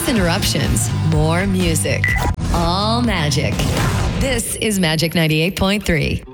Less interruptions, more music. All magic. This is Magic 98.3.